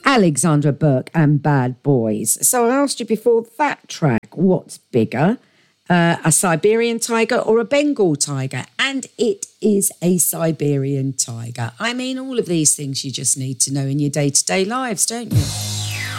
Alexandra Burke and Bad Boys. So I asked you before that track, what's bigger, a Siberian tiger or a Bengal tiger? And it is a Siberian tiger. I mean, all of these things you just need to know in your day-to-day lives, don't you?